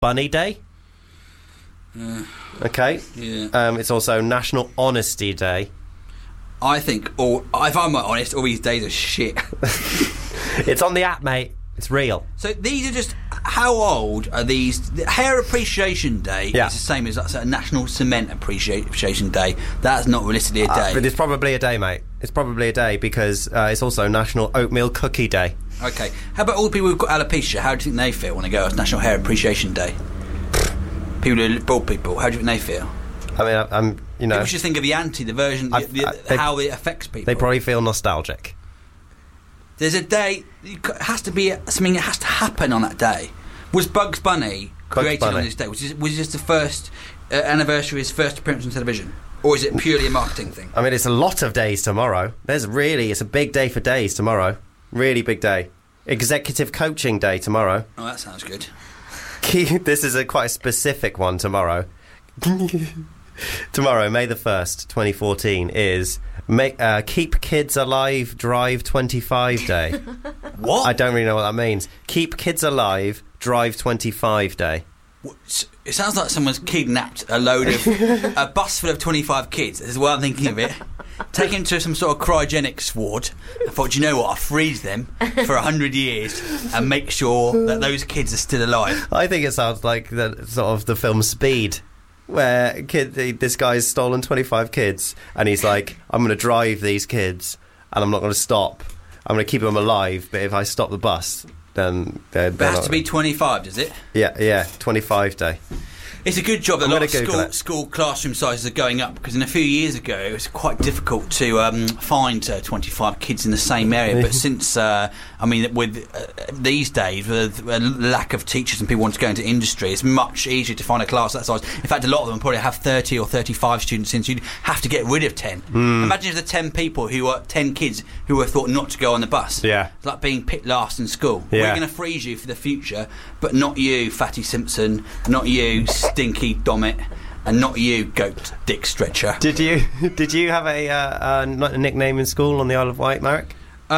Bunny Day. Okay. Yeah. It's also National Honesty Day. I think, if I'm honest, all these days are shit. It's on the app, mate. It's real. So these are just... How old are these? Hair Appreciation Day is the same as a National Cement Appreciation Day. That's not realistically a day. But it's probably a day, mate. It's probably a day because it's also National Oatmeal Cookie Day. Okay. How about all the people who've got alopecia? How do you think they feel when they go? It's National Hair Appreciation Day. People who are bald people. How do you think they feel? I mean, I'm People should think of the version, how it affects people. They probably feel nostalgic. There's a day. It has to be something that has to happen on that day. Was Bugs Bunny created on this day? Was this the first anniversary of his first appearance on television, or is it purely a marketing thing? I mean, it's a lot of days tomorrow. It's a big day for days tomorrow. Really big day. Executive Coaching Day tomorrow. Oh, that sounds good. This is quite a specific one tomorrow. Tomorrow, May the 1st, 2014, is Keep Kids Alive Drive 25 Day. What? I don't really know what that means. Keep Kids Alive Drive 25 Day. It sounds like someone's kidnapped a bus full of 25 kids. This is what I'm thinking of it. Take them to some sort of cryogenics ward. I thought, you know what, I'll freeze them for 100 years and make sure that those kids are still alive. I think it sounds like the film Speed, where this guy's stolen 25 kids and he's like, I'm going to drive these kids and I'm not going to stop. I'm going to keep them alive, but if I stop the bus, then it has to be 25, does it? Yeah, 25 day. It's a good job that a lot of school classroom sizes are going up, because a few years ago it was quite difficult to find 25 kids in the same area. But since, with these days, with a lack of teachers and people want to go into industry, it's much easier to find a class that size. In fact, a lot of them probably have 30 or 35 students in, so you'd have to get rid of 10. Imagine if the 10 kids who were thought not to go on the bus. Yeah. It's like being picked last in school. Yeah. We're going to freeze you for the future, but not you, Fatty Simpson, not you, Stinky Domit, and not you, Goat Dick Stretcher. Did you have a nickname in school on the Isle of Wight, Marek?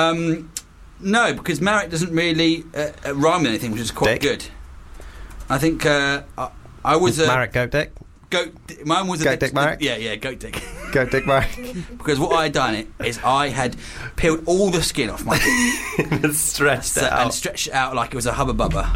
No, because Marek doesn't really rhyme with anything, which is quite good. I think I was Marek Goat Dick. Mine was Goat Dick Marek. Yeah, Goat Dick. Goat Dick Marek. Because what I had done is I had peeled all the skin off my dick and stretched it out like it was a Hubba Bubba.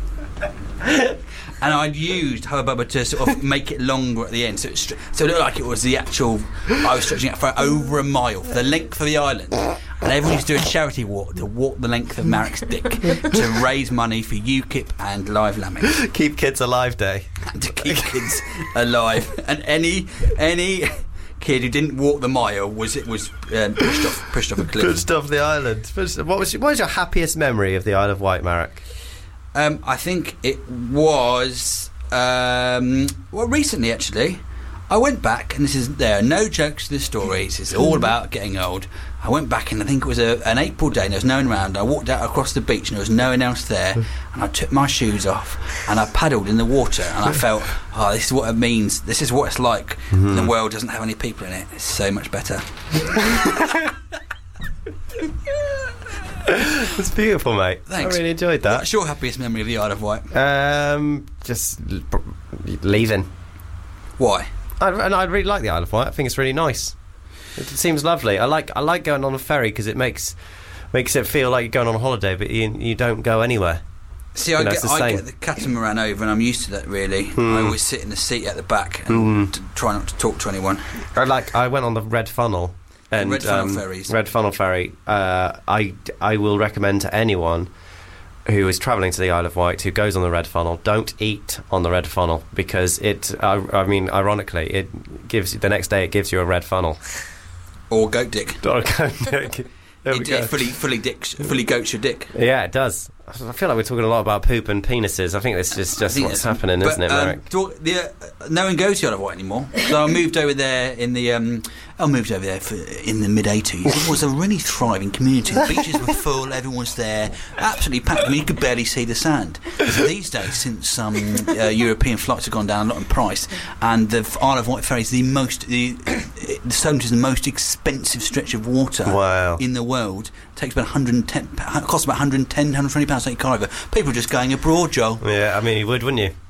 And I'd used Hubba Bubba to sort of make it longer at the end, so it looked like it was the actual. I was stretching it for over a mile, for the length of the island. And everyone used to do a charity walk to walk the length of Marek's dick to raise money for UKIP and Live Lambing. Keep Kids Alive Day. And to keep kids alive. And any kid who didn't walk the mile pushed off a cliff. Pushed off the island. What was your happiest memory of the Isle of Wight, Marek? I think it was recently actually. I went back, and there are no jokes to this story. It's all about getting old. I went back, and I think it was an April day, and there was no one around. I walked out across the beach, and there was no one else there. And I took my shoes off, and I paddled in the water, and I felt, this is what it means. This is what it's like. And the world doesn't have any people in it. It's so much better. It's beautiful, mate. Thanks. I really enjoyed that. What's your happiest memory of the Isle of Wight? Just leaving. Why? I really like the Isle of Wight. I think it's really nice. It seems lovely. I like going on a ferry because it makes it feel like you're going on a holiday, but you don't go anywhere. See, I get the catamaran over, and I'm used to that. Really, I always sit in the seat at the back and try not to talk to anyone. I went on the Red Funnel. And Red Funnel ferries. Red Funnel ferry. I will recommend to anyone who is travelling to the Isle of Wight who goes on the Red Funnel, don't eat on the Red Funnel, because ironically, it gives the next day it gives you a red funnel or goat dick. Or goat dick. It fully goats your dick. Yeah, it does. I feel like we're talking a lot about poop and penises. I think this is just what's happening, isn't it, Marek? No one goes to the Isle of Wight anymore. So I moved over there in the in the mid-80s. It was a really thriving community. The beaches were full. Everyone was there, absolutely packed. I mean, you could barely see the sand. So these days, since European flights have gone down a lot in price, and the Isle of Wight ferry is the Solent is the most expensive stretch of water in the world. It takes about costs about £110, £120 to take a car over. People are just going abroad, Joel. Yeah, I mean, you would, wouldn't you?